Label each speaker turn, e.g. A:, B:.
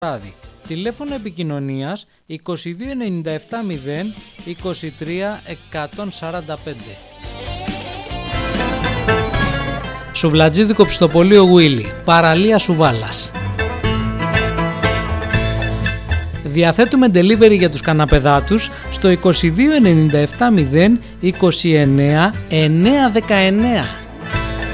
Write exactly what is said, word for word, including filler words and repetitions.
A: βράδυ. Τηλέφωνο επικοινωνίας είκοσι δύο ενενήντα επτά μηδέν είκοσι τρία εκατόν σαράντα πέντε. Σουβλατζίδικο Πιστοπωλείο Γουίλι, παραλία Σουβάλας. Διαθέτουμε delivery για τους καναπεδάτους στο είκοσι δύο ενενήντα επτά μηδέν είκοσι εννέα εννιακόσια δεκαεννέα.